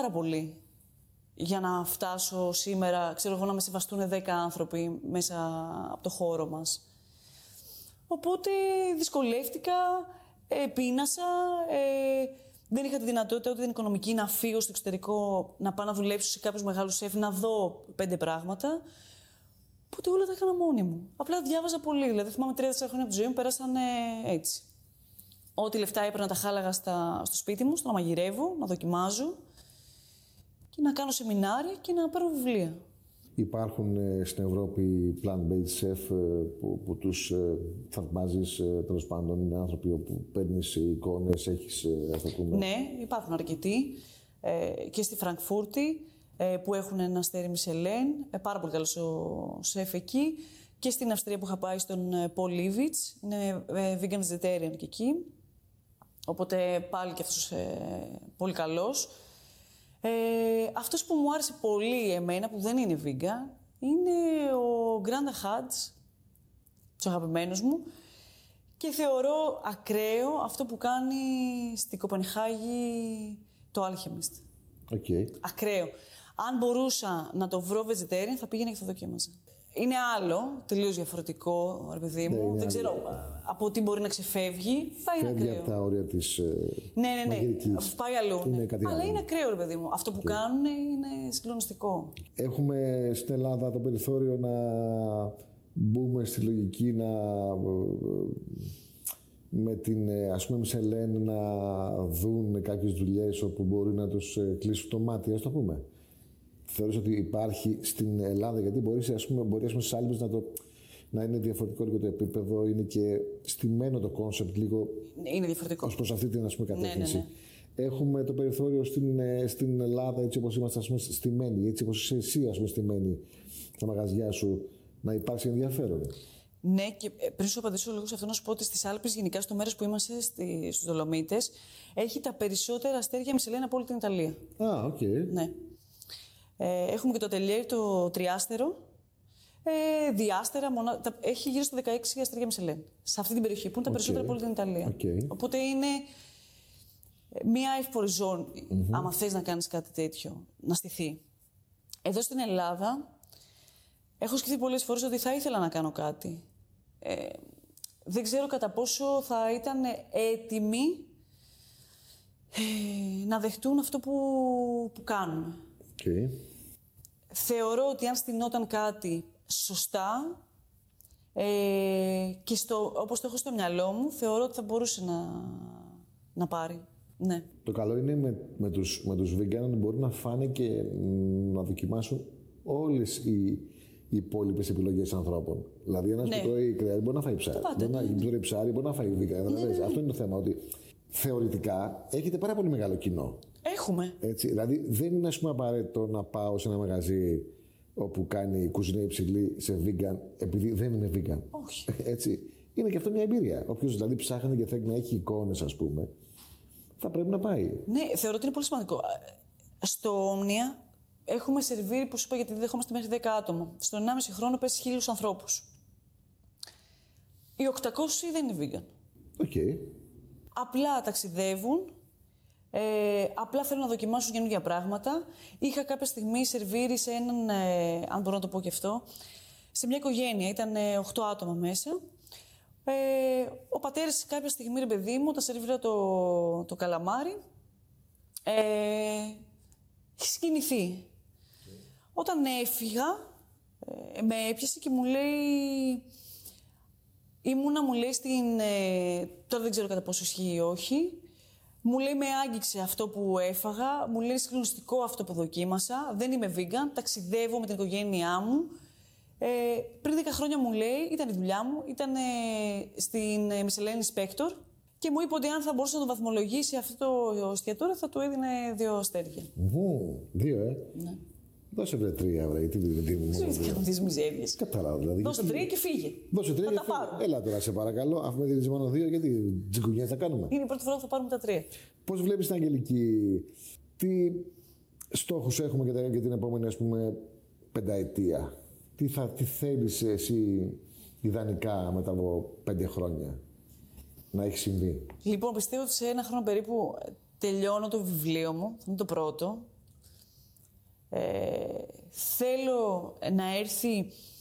πάρα πολύ για να φτάσω σήμερα, ξέρω εγώ, να με σεβαστούν 10 άνθρωποι μέσα από το χώρο μας. Οπότε δυσκολεύτηκα, πείνασα, δεν είχα τη δυνατότητα ούτε την οικονομική να φύγω στο εξωτερικό, να πάω να δουλέψω σε κάποιους μεγάλους σεφ, να δω 5 πράγματα. Οπότε όλα τα έκανα μόνη μου. Απλά διάβαζα πολύ. Δηλαδή, θυμάμαι 3-4 χρόνια από τη ζωή μου πέρασαν έτσι. Ό,τι λεφτά έπαιρνα τα χάλαγα στο σπίτι μου, στο να μαγειρεύω, να δοκιμάζω και να κάνω σεμινάρια και να πάρω βιβλία. Υπάρχουν στην Ευρώπη plant-based chef που τους θαυμάζεις, τέλος πάντων, είναι άνθρωποι όπου παίρνεις εικόνες, έχεις, ας το πούμε. Ναι, υπάρχουν αρκετοί. Και στη Φραγκφούρτη που έχουν ένα αστέρι Μισελέν, πάρα πολύ καλός ο σεφ εκεί. Και στην Αυστρία που είχα πάει στον Πολ Λίβιτς, είναι vegan vegetarian και εκεί. Οπότε πάλι και αυτός πολύ καλός. Αυτός που μου άρεσε πολύ εμένα, που δεν είναι vegan, είναι ο Γκράντα Χάτζ, τους αγαπημένους μου. Και θεωρώ ακραίο αυτό που κάνει στην Κοπενχάγη το Alchemist. Okay. Ακραίο. Αν μπορούσα να το βρω vegetarian, θα πήγαινα και θα δοκίμαζα. Είναι άλλο, τελείως διαφορετικό, ρε παιδί μου. Ναι, δεν ξέρω από τι μπορεί να ξεφεύγει. Θα είναι ακραίο. Από τα όρια της ναι. μαγειρικής. Πάει αλλού. Είναι κάτι αλλά άλλο. είναι ακραίο, ρε παιδί μου. Αυτό που κάνουν είναι συγκλονιστικό. Έχουμε στην Ελλάδα το περιθώριο να μπούμε στη λογική με την, ας πούμε, Μισελέν να δουν κάποιες δουλειές όπου μπορεί να τους κλείσουν το μάτι, ας το πούμε. Θεωρείς ότι υπάρχει στην Ελλάδα, γιατί μπορεί στις άλλες να είναι διαφορετικό λίγο το επίπεδο, είναι και στημένο το κόνσεπτ λίγο. Είναι διαφορετικό. Ως προς αυτή την, ας πούμε, κατεύθυνση. Ναι. Έχουμε το περιθώριο στην Ελλάδα, έτσι όπως είμαστε, ας πούμε, στημένοι, έτσι όπως είσαι εσύ, ας πούμε, στημένοι στα μαγαζιά σου, να υπάρξει ενδιαφέρον. Ναι, και πριν σου απαντήσω λίγο σε αυτό, να σου πω ότι στις Άλπεις, γενικά στο μέρος που είμαστε, στους Δολομίτες, έχει τα περισσότερα αστέρια Μισελέν από όλη την Ιταλία. Οκ. Ναι. Έχουμε και το ατελιέρ, το τριάστερο. Διάστερα, έχει γύρω στα 16 αστέρια Μισελέν. Σε αυτή την περιοχή, που είναι τα περισσότερα από όλη την Ιταλία. Οπότε είναι μία εύπορη ζώνη, άμα θες να κάνεις κάτι τέτοιο, να στηθεί. Εδώ στην Ελλάδα, έχω σκεφτεί πολλές φορές ότι θα ήθελα να κάνω κάτι. Δεν ξέρω κατά πόσο θα ήταν έτοιμοι να δεχτούν αυτό που κάνουμε. Θεωρώ ότι αν στηνόταν κάτι σωστά και όπως το έχω στο μυαλό μου, θεωρώ ότι θα μπορούσε να πάρει. Ναι. Το καλό είναι με τους vegan να μπορούν να φάνε και να δοκιμάσουν όλες οι υπόλοιπες επιλογές ανθρώπων. Δηλαδή, ένας που τρώει κρέας μπορεί να φάει ψάρι. Μπορεί να φάει vegan. Ναι. Αυτό είναι το θέμα. Ότι θεωρητικά έχετε πάρα πολύ μεγάλο κοινό. Έχουμε. Έτσι, δηλαδή, δεν είναι, ας πούμε, απαραίτητο να πάω σε ένα μαγαζί όπου κάνει κουζίνα υψηλή σε vegan, επειδή δεν είναι vegan. Όχι. Έτσι. Είναι και αυτό μια εμπειρία. Όποιος δηλαδή ψάχνει και θέλει να έχει εικόνες, ας πούμε, θα πρέπει να πάει. Ναι, θεωρώ ότι είναι πολύ σημαντικό. Στο Όμνια έχουμε σερβίρει, που σου είπα, γιατί δεχόμαστε μέχρι 10 άτομα. Στον 1,5 χρόνο πες 1.000 ανθρώπους. Οι 800 δεν είναι vegan. Απλά ταξιδεύουν. Απλά θέλουν να δοκιμάσουν καινούργια πράγματα. Είχα κάποια στιγμή σερβίρει σε έναν, αν μπορώ να το πω και αυτό, σε μια οικογένεια. Ήταν 8 άτομα μέσα. Ο πατέρας κάποια στιγμή, ρε παιδί μου, όταν σερβίρα το καλαμάρι, έχει συγκινηθεί. Όταν έφυγα, με έπιασε και μου λέει... μου λέει τώρα δεν ξέρω κατά πόσο ισχύει ή όχι. Μου λέει με άγγιξε αυτό που έφαγα, μου λέει συγκλονιστικό αυτό που δοκίμασα, δεν είμαι vegan, ταξιδεύω με την οικογένειά μου. Πριν 10 χρόνια μου λέει, ήταν η δουλειά μου, ήταν στην Michelin Inspector και μου είπε ότι αν θα μπορούσε να τον βαθμολογήσει αυτό το εστιατόριο θα του έδινε 2 αστέρια. 2, Ναι. Δώσε βρε 3, βρε, τι μου. Τις μιζέριες. Κατάλαβα δηλαδή. Δώσε 3 και φύγε. Δώσε 3 και φύγε. Έλα τώρα, σε παρακαλώ. Αφού με δίνεις μόνο 2, γιατί τζιγκουνιές θα κάνουμε. Είναι η πρώτη φορά που θα πάρουμε τα 3. Πώς βλέπεις την Αγγελική, τι στόχους έχουμε για την επόμενη, ας πούμε, πενταετία. Τι θέλεις εσύ ιδανικά μετά από 5 χρόνια να έχει συμβεί. Λοιπόν, πιστεύω ότι σε 1 χρόνο περίπου τελειώνω το βιβλίο μου. Θα είναι το πρώτο. Θέλω να έρθει